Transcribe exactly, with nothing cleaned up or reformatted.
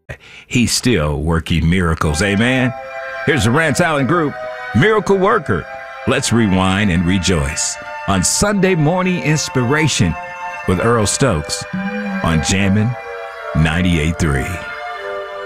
He's still working miracles. Amen. Here's the Rance Allen Group, Miracle Worker. Let's rewind and rejoice on Sunday Morning Inspiration with Earl Stokes on Jammin' ninety-eight point three.